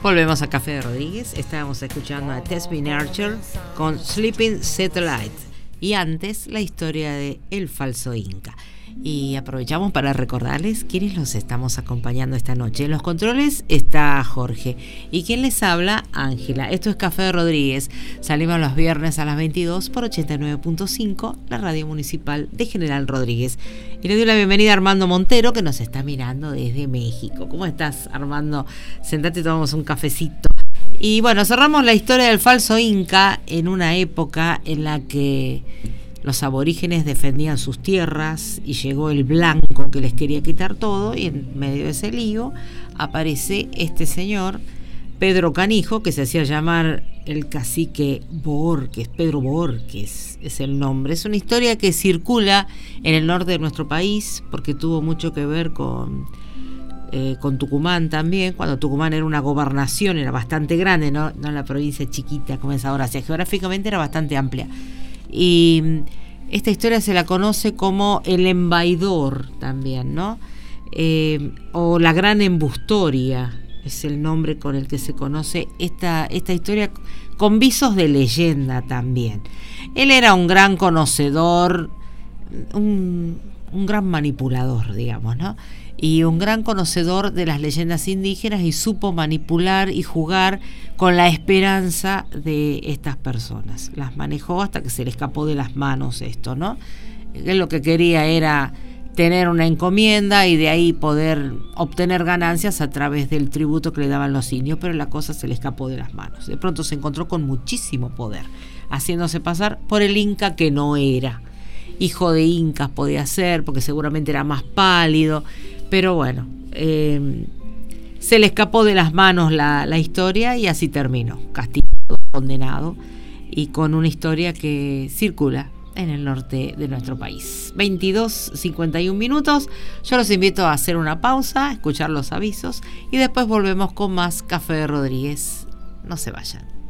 Volvemos a Café de Rodríguez. Estábamos escuchando a Tesbin Archer con Sleeping Satellite. Y antes, la historia de El Falso Inca. Y aprovechamos para recordarles quiénes los estamos acompañando esta noche. En los controles está Jorge. Y quien les habla, Ángela. Esto es Café de Rodríguez. Salimos los viernes a las 22 por 89.5, la radio municipal de General Rodríguez. Y le doy la bienvenida a Armando Montero, que nos está mirando desde México. ¿Cómo estás, Armando? Sentate y tomamos un cafecito. Y bueno, cerramos la historia del falso Inca en una época en la que los aborígenes defendían sus tierras y llegó el blanco que les quería quitar todo, y en medio de ese lío aparece este señor, Pedro Canijo, que se hacía llamar el cacique Borges. Pedro Borges es el nombre. Es una historia que circula en el norte de nuestro país porque tuvo mucho que ver con Tucumán también, cuando Tucumán era una gobernación, era bastante grande, no la provincia chiquita como es ahora, o sea, geográficamente era bastante amplia. Y esta historia se la conoce como el embaidor también, ¿no? O la gran embustoria es el nombre con el que se conoce esta historia, con visos de leyenda también. Él era un gran conocedor, un gran manipulador, digamos, ¿no? Y un gran conocedor de las leyendas indígenas, y supo manipular y jugar con la esperanza de estas personas. Las manejó hasta que se le escapó de las manos esto, ¿no? Él lo que quería era tener una encomienda y de ahí poder obtener ganancias a través del tributo que le daban los indios, pero la cosa se le escapó de las manos. De pronto se encontró con muchísimo poder, haciéndose pasar por el inca que no era. Hijo de incas podía ser, porque seguramente era más pálido, pero bueno, se le escapó de las manos la historia, y así terminó, castigado, condenado, y con una historia que circula en el norte de nuestro país. 22:51 minutos. Yo los invito a hacer una pausa, a escuchar los avisos, y después volvemos con más Café de Rodríguez. No se vayan.